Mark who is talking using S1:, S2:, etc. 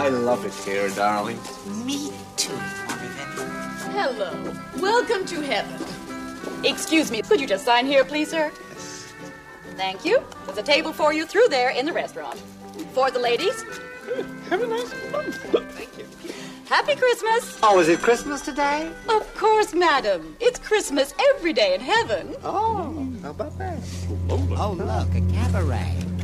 S1: I love it here, darling.
S2: Me too, Marvin.
S3: Hello. Welcome to heaven. Excuse me, could you just sign here, please, sir?
S1: Yes.
S3: Thank you. There's a table for you through there in the restaurant. For the ladies.
S1: Have a nice one. Thank you.
S3: Happy Christmas.
S2: Oh, is it Christmas today?
S3: Of course, madam. It's Christmas every day in heaven.
S2: Oh, how about that?
S1: Oh,
S2: Oh, look, a cabaret.